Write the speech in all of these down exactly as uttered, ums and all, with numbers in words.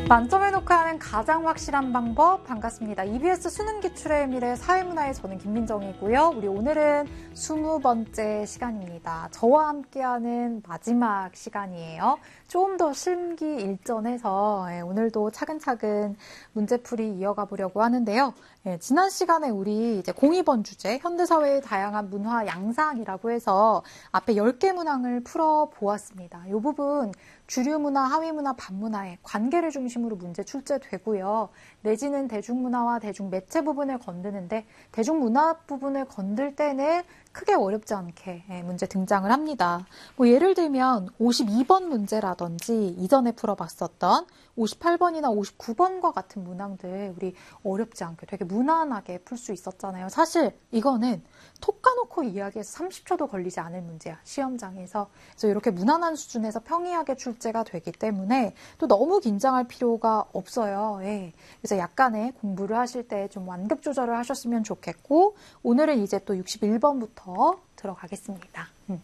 만점에 놓고 하는 가장 확실한 방법 반갑습니다. 이비에스 수능 기출의 미래 사회문화의 저는 김민정이고요. 우리 오늘은 스무 번째 시간입니다. 저와 함께하는 마지막 시간이에요. 좀 더 심기일전해서 오늘도 차근차근 문제풀이 이어가 보려고 하는데요. 지난 시간에 우리 이제 공이 번 주제 현대사회의 다양한 문화 양상이라고 해서 앞에 열 개 문항을 풀어보았습니다. 이 부분 주류문화, 하위문화, 반문화의 관계를 중심으로 문제 출제되고요. 내지는 대중문화와 대중매체 부분을 건드는데 대중문화 부분을 건들 때는 크게 어렵지 않게 문제 등장을 합니다. 뭐 예를 들면 오십이 번 문제라든지 이전에 풀어봤었던 오십팔 번이나 오십구 번과 같은 문항들 우리 어렵지 않게 되게 무난하게 풀 수 있었잖아요. 사실 이거는 톡 까놓고 이야기해서 삼십 초도 걸리지 않을 문제야. 시험장에서. 그래서 이렇게 무난한 수준에서 평이하게 출제가 되기 때문에 또 너무 긴장할 필요가 없어요. 예. 그래서 약간의 공부를 하실 때 좀 완급 조절을 하셨으면 좋겠고 오늘은 이제 또 육십일 번부터 들어가겠습니다. 음.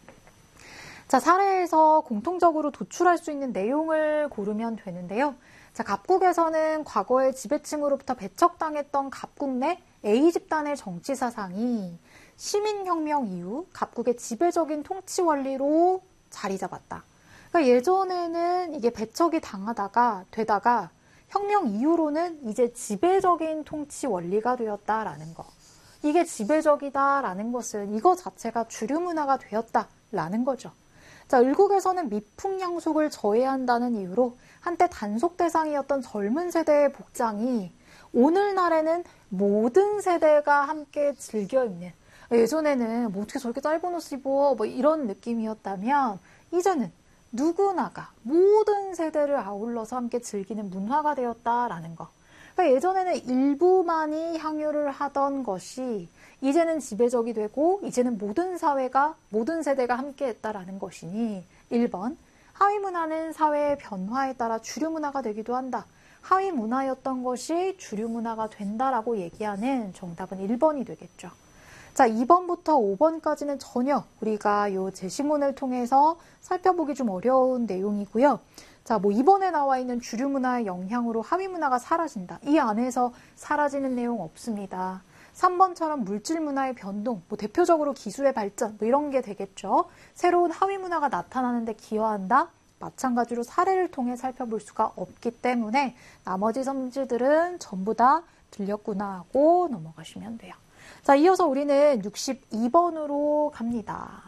자, 사례에서 공통적으로 도출할 수 있는 내용을 고르면 되는데요. 자, 갑국에서는 과거에 지배층으로부터 배척당했던 갑국 내 A 집단의 정치 사상이 시민혁명 이후 갑국의 지배적인 통치 원리로 자리 잡았다. 그러니까 예전에는 이게 배척이 당하다가 되다가 혁명 이후로는 이제 지배적인 통치 원리가 되었다라는 거. 이게 지배적이다라는 것은 이거 자체가 주류 문화가 되었다라는 거죠. 자, 을국에서는 미풍양속을 저해한다는 이유로 한때 단속 대상이었던 젊은 세대의 복장이 오늘날에는 모든 세대가 함께 즐겨 입는, 예전에는 뭐 어떻게 저렇게 짧은 옷 입어 뭐 이런 느낌이었다면 이제는 누구나가 모든 세대를 아울러서 함께 즐기는 문화가 되었다라는 거. 그러니까 예전에는 일부만이 향유를 하던 것이 이제는 지배적이 되고 이제는 모든 사회가 모든 세대가 함께 했다라는 것이니 일 번 하위 문화는 사회의 변화에 따라 주류 문화가 되기도 한다. 하위 문화였던 것이 주류 문화가 된다라고 얘기하는 정답은 일 번이 되겠죠. 자, 이 번부터 오 번까지는 전혀 우리가 요 제시문을 통해서 살펴보기 좀 어려운 내용이고요. 자, 뭐 이번에 나와 있는 주류 문화의 영향으로 하위 문화가 사라진다. 이 안에서 사라지는 내용 없습니다. 삼 번처럼 물질 문화의 변동, 뭐 대표적으로 기술의 발전, 뭐 이런 게 되겠죠. 새로운 하위 문화가 나타나는데 기여한다. 마찬가지로 사례를 통해 살펴볼 수가 없기 때문에 나머지 성질들은 전부 다 들렸구나 하고 넘어가시면 돼요. 자, 이어서 우리는 육십이 번으로 갑니다.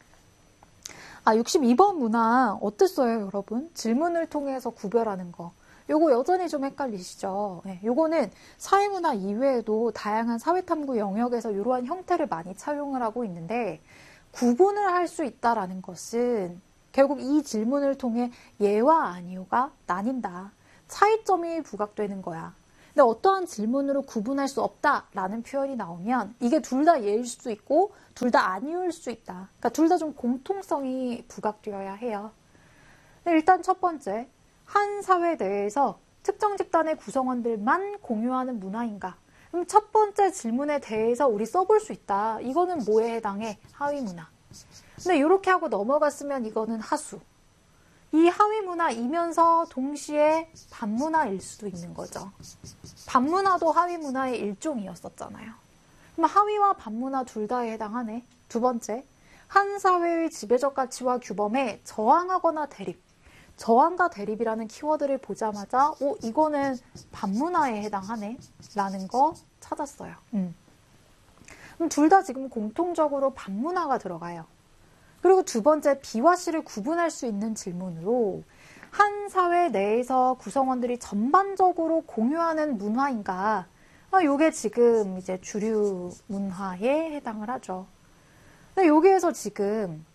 아, 육십이 번 문항 어땠어요, 여러분? 질문을 통해서 구별하는 거. 요거 여전히 좀 헷갈리시죠? 네, 요거는 사회문화 이외에도 다양한 사회탐구 영역에서 이러한 형태를 많이 차용을 하고 있는데 구분을 할 수 있다라는 것은 결국 이 질문을 통해 예와 아니오가 나뉜다. 차이점이 부각되는 거야. 근데 어떠한 질문으로 구분할 수 없다라는 표현이 나오면 이게 둘 다 예일 수도 있고 둘 다 아니올 수 있다. 그러니까 둘 다 좀 공통성이 부각되어야 해요. 일단 첫 번째, 한 사회 내에서 특정 집단의 구성원들만 공유하는 문화인가? 그럼 첫 번째 질문에 대해서 우리 써볼 수 있다. 이거는 뭐에 해당해? 하위 문화. 근데 이렇게 하고 넘어갔으면 이거는 하수. 이 하위 문화이면서 동시에 반문화일 수도 있는 거죠. 반문화도 하위 문화의 일종이었었잖아요. 그럼 하위와 반문화 둘 다에 해당하네. 두 번째, 한 사회의 지배적 가치와 규범에 저항하거나 대립. 저항과 대립이라는 키워드를 보자마자 오, 이거는 반문화에 해당하네 라는 거 찾았어요. 음. 그럼 둘 다 지금 공통적으로 반문화가 들어가요. 그리고 두 번째, B와 C를 구분할 수 있는 질문으로 한 사회 내에서 구성원들이 전반적으로 공유하는 문화인가? 아, 요게 지금 이제 주류 문화에 해당을 하죠. 근데 여기에서 지금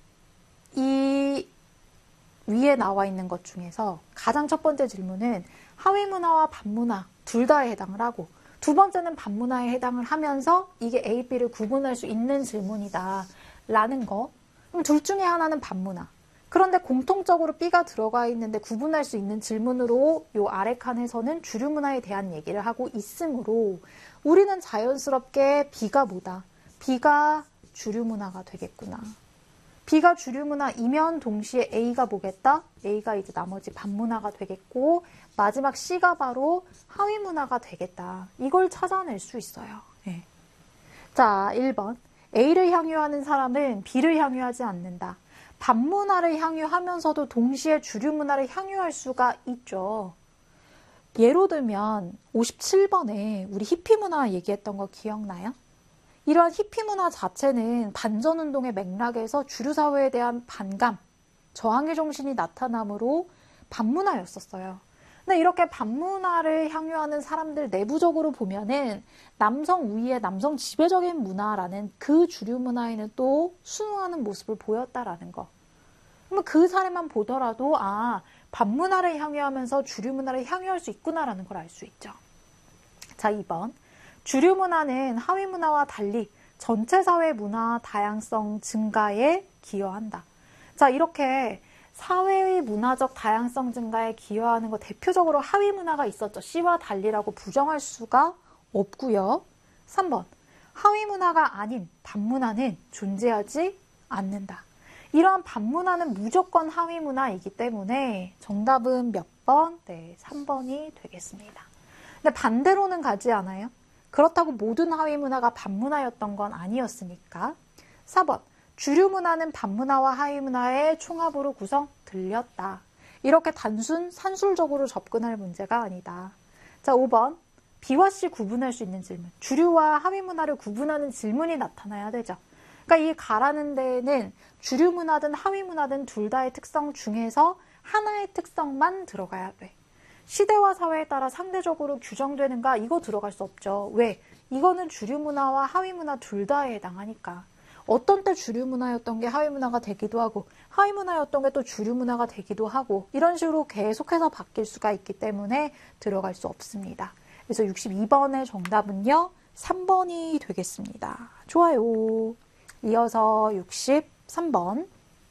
이 위에 나와 있는 것 중에서 가장 첫 번째 질문은 하위 문화와 반문화 둘 다에 해당을 하고 두 번째는 반문화에 해당을 하면서 이게 A, B를 구분할 수 있는 질문이다 라는 거. 그럼 둘 중에 하나는 반문화. 그런데 공통적으로 B가 들어가 있는데 구분할 수 있는 질문으로 요 아래 칸에서는 주류 문화에 대한 얘기를 하고 있으므로 우리는 자연스럽게 B가 뭐다? B가 주류 문화가 되겠구나. B가 주류 문화이면 동시에 A가 뭐겠다? A가 이제 나머지 반문화가 되겠고 마지막 C가 바로 하위 문화가 되겠다. 이걸 찾아낼 수 있어요. 네. 자, 일 번. A를 향유하는 사람은 B를 향유하지 않는다. 반문화를 향유하면서도 동시에 주류 문화를 향유할 수가 있죠. 예로 들면 오십칠 번에 우리 히피 문화 얘기했던 거 기억나요? 이러한 히피 문화 자체는 반전운동의 맥락에서 주류 사회에 대한 반감, 저항의 정신이 나타나므로 반문화였었어요. 근데 이렇게 반문화를 향유하는 사람들 내부적으로 보면은 남성 우위의 남성 지배적인 문화라는 그 주류 문화에는 또 순응하는 모습을 보였다라는 거. 그러면 그 사례만 보더라도 아, 반문화를 향유하면서 주류 문화를 향유할 수 있구나라는 걸 알 수 있죠. 자, 이 번. 주류 문화는 하위 문화와 달리 전체 사회 문화 다양성 증가에 기여한다. 자, 이렇게 사회의 문화적 다양성 증가에 기여하는 거 대표적으로 하위 문화가 있었죠. C와 달리라고 부정할 수가 없고요. 삼 번. 하위 문화가 아닌 반문화는 존재하지 않는다. 이러한 반문화는 무조건 하위 문화이기 때문에 정답은 몇 번? 네, 삼 번이 되겠습니다. 근데 반대로는 가지 않아요. 그렇다고 모든 하위 문화가 반문화였던 건 아니었으니까. 사 번. 주류 문화는 반문화와 하위 문화의 총합으로 구성되었다. 이렇게 단순 산술적으로 접근할 문제가 아니다. 자, 오 번. B와 C 구분할 수 있는 질문. 주류와 하위 문화를 구분하는 질문이 나타나야 되죠. 그러니까 이 가라는 데에는 주류 문화든 하위 문화든 둘 다의 특성 중에서 하나의 특성만 들어가야 돼. 시대와 사회에 따라 상대적으로 규정되는가? 이거 들어갈 수 없죠. 왜? 이거는 주류 문화와 하위 문화 둘 다에 해당하니까. 어떤 때 주류 문화였던 게 하위 문화가 되기도 하고 하위 문화였던 게 또 주류 문화가 되기도 하고 이런 식으로 계속해서 바뀔 수가 있기 때문에 들어갈 수 없습니다. 그래서 육십이 번의 정답은요. 삼 번이 되겠습니다. 좋아요. 이어서 육십삼 번.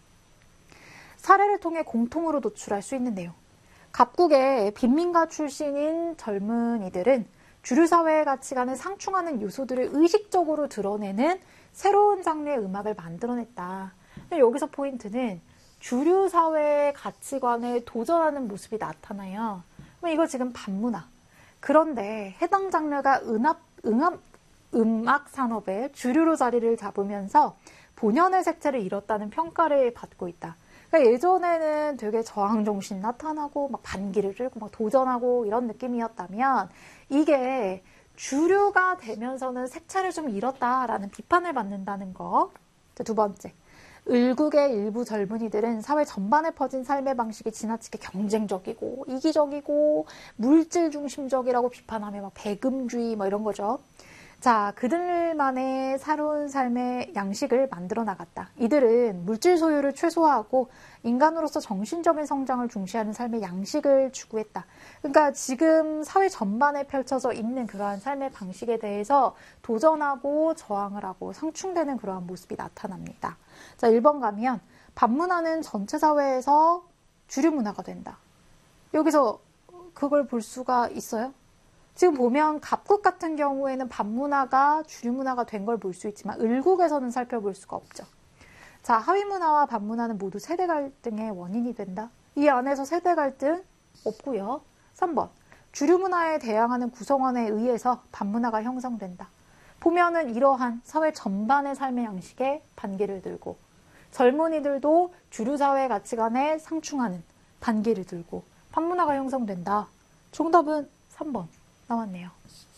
사례를 통해 공통으로 도출할 수 있는 내용. 갑국의 빈민가 출신인 젊은이들은 주류 사회의 가치관을 상충하는 요소들을 의식적으로 드러내는 새로운 장르의 음악을 만들어냈다. 여기서 포인트는 주류 사회의 가치관에 도전하는 모습이 나타나요. 이거 지금 반문화. 그런데 해당 장르가 음악, 음악, 음악 산업의 주류로 자리를 잡으면서 본연의 색채를 잃었다는 평가를 받고 있다. 그러니까 예전에는 되게 저항 정신 나타나고 막 반기를 들고 막 도전하고 이런 느낌이었다면 이게 주류가 되면서는 색채를 좀 잃었다라는 비판을 받는다는 거. 두 번째. 을국의 일부 젊은이들은 사회 전반에 퍼진 삶의 방식이 지나치게 경쟁적이고 이기적이고 물질 중심적이라고 비판하며 막 배금주의 뭐 이런 거죠. 자, 그들만의 새로운 삶의 양식을 만들어 나갔다. 이들은 물질 소유를 최소화하고 인간으로서 정신적인 성장을 중시하는 삶의 양식을 추구했다. 그러니까 지금 사회 전반에 펼쳐져 있는 그러한 삶의 방식에 대해서 도전하고 저항을 하고 상충되는 그러한 모습이 나타납니다. 자, 일 번 가면 반문화는 전체 사회에서 주류 문화가 된다. 여기서 그걸 볼 수가 있어요? 지금 보면 갑국 같은 경우에는 반문화가 주류 문화가 된 걸 볼 수 있지만 을국에서는 살펴볼 수가 없죠. 자, 하위 문화와 반문화는 모두 세대 갈등의 원인이 된다. 이 안에서 세대 갈등 없고요. 삼 번. 주류 문화에 대항하는 구성원에 의해서 반문화가 형성된다. 보면은 이러한 사회 전반의 삶의 양식에 반기를 들고 젊은이들도 주류 사회 가치관에 상충하는 반기를 들고 반문화가 형성된다. 정답은 삼 번. 나왔네요.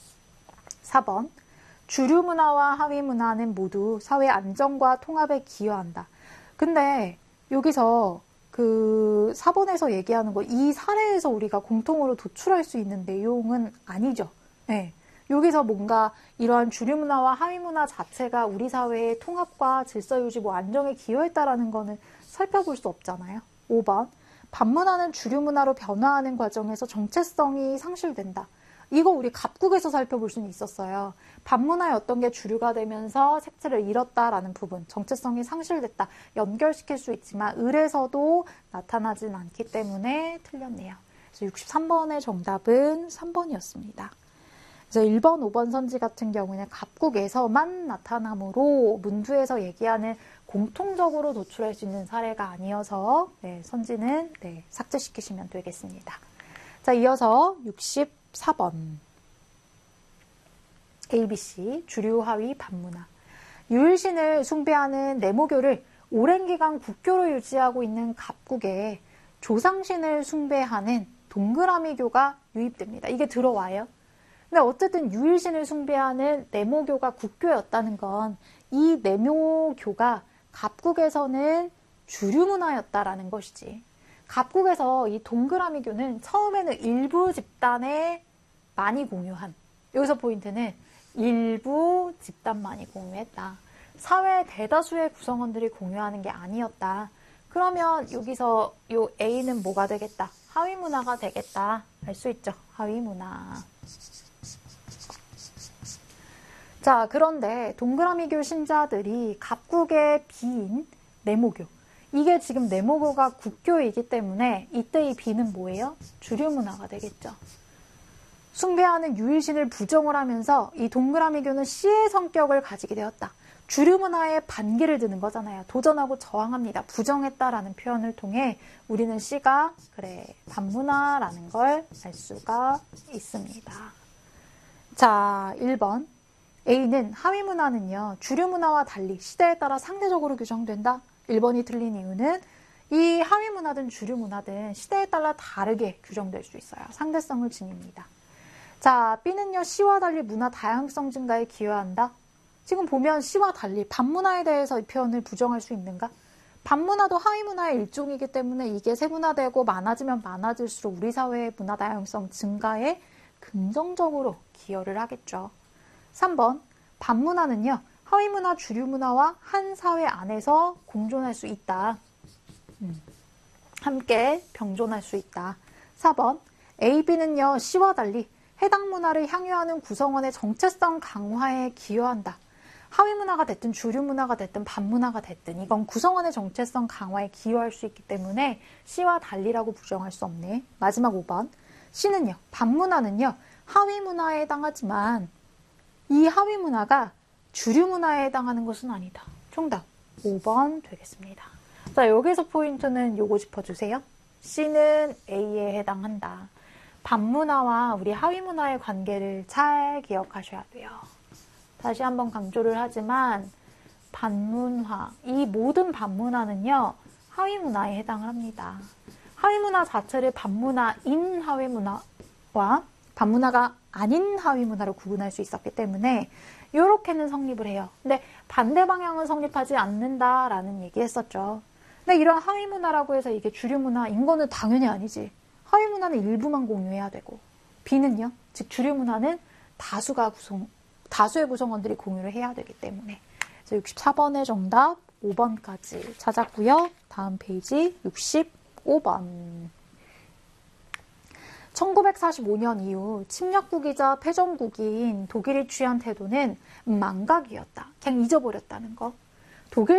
사 번. 주류 문화와 하위 문화는 모두 사회 안정과 통합에 기여한다. 근데 여기서 그 사 번에서 얘기하는 거 이 사례에서 우리가 공통으로 도출할 수 있는 내용은 아니죠. 네. 여기서 뭔가 이러한 주류 문화와 하위 문화 자체가 우리 사회의 통합과 질서 유지, 뭐 안정에 기여했다라는 거는 살펴볼 수 없잖아요. 오 번. 반문화는 주류 문화로 변화하는 과정에서 정체성이 상실된다. 이거 우리 갑국에서 살펴볼 수는 있었어요. 반문화였던 게 주류가 되면서 색채를 잃었다라는 부분, 정체성이 상실됐다. 연결시킬 수 있지만 을에서도 나타나진 않기 때문에 틀렸네요. 그래서 육십삼 번의 정답은 삼 번이었습니다. 그래서 일 번, 오 번 선지 같은 경우는 갑국에서만 나타나므로 문두에서 얘기하는 공통적으로 도출할 수 있는 사례가 아니어서 네, 선지는 네, 삭제시키시면 되겠습니다. 자, 이어서 육십사 번 A, B, C 주류, 하위, 반문화. 유일신을 숭배하는 네모교를 오랜 기간 국교로 유지하고 있는 갑국에 조상신을 숭배하는 동그라미교가 유입됩니다. 이게 들어와요. 근데 어쨌든 유일신을 숭배하는 네모교가 국교였다는 건 이 네모교가 갑국에서는 주류 문화였다라는 것이지. 갑국에서 이 동그라미교는 처음에는 일부 집단에 많이 공유한, 여기서 포인트는 일부 집단만이 공유했다. 사회 대다수의 구성원들이 공유하는 게 아니었다. 그러면 여기서 요 A는 뭐가 되겠다? 하위 문화가 되겠다. 알 수 있죠? 하위 문화. 자, 그런데 동그라미교 신자들이 갑국의 B인 네모교. 이게 지금 네모교가 국교이기 때문에 이때 이 B는 뭐예요? 주류 문화가 되겠죠. 숭배하는 유일신을 부정을 하면서 이 동그라미교는 C의 성격을 가지게 되었다. 주류 문화에 반기를 드는 거잖아요. 도전하고 저항합니다. 부정했다라는 표현을 통해 우리는 C가 그래 반문화라는 걸 알 수가 있습니다. 자, 일 번 A는 하위 문화는요. 주류 문화와 달리 시대에 따라 상대적으로 규정된다. 일 번이 틀린 이유는 이 하위 문화든 주류 문화든 시대에 따라 다르게 규정될 수 있어요. 상대성을 지닙니다. 자, B는요. C와 달리 문화 다양성 증가에 기여한다. 지금 보면 C와 달리 반문화에 대해서 이 표현을 부정할 수 있는가? 반문화도 하위 문화의 일종이기 때문에 이게 세분화되고 많아지면 많아질수록 우리 사회의 문화 다양성 증가에 긍정적으로 기여를 하겠죠. 삼 번 반문화는요. 하위 문화, 주류 문화와 한 사회 안에서 공존할 수 있다. 음, 함께 병존할 수 있다. 사 번 A, B는요. C와 달리 해당 문화를 향유하는 구성원의 정체성 강화에 기여한다. 하위 문화가 됐든 주류 문화가 됐든 반문화가 됐든 이건 구성원의 정체성 강화에 기여할 수 있기 때문에 C와 달리라고 부정할 수 없네. 마지막 오 번 C는요. 반문화는요. 하위 문화에 해당하지만 이 하위 문화가 주류 문화에 해당하는 것은 아니다. 정답 오 번 되겠습니다. 자, 여기서 포인트는 요거 짚어주세요. C는 A에 해당한다. 반문화와 우리 하위 문화의 관계를 잘 기억하셔야 돼요. 다시 한번 강조를 하지만 반문화, 이 모든 반문화는요. 하위 문화에 해당을 합니다. 하위 문화 자체를 반문화인 하위 문화와 반문화가 아닌 하위 문화로 구분할 수 있었기 때문에 이렇게는 성립을 해요. 근데 반대 방향은 성립하지 않는다라는 얘기했었죠. 근데 이런 하위 문화라고 해서 이게 주류 문화인 거는 당연히 아니지. 하위 문화는 일부만 공유해야 되고 B는요. 즉 주류 문화는 다수가 구성, 다수의 구성원들이 공유를 해야 되기 때문에 그래서 육십사 번의 정답 오 번까지 찾았고요. 다음 페이지 육십오 번. 천구백사십오 년 이후 침략국이자 패전국인 독일이 취한 태도는 망각이었다. 그냥 잊어버렸다는 거. 독일